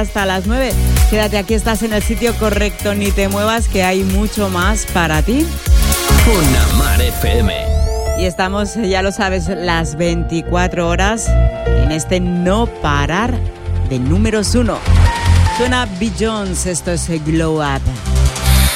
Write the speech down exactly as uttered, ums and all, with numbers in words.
hasta las nueve. Quédate aquí, estás en el sitio correcto, ni te muevas que hay mucho más para ti. Una F M. Y estamos, ya lo sabes, las veinticuatro horas en este no parar de números uno. Suena B. Jones, esto es Glow Up.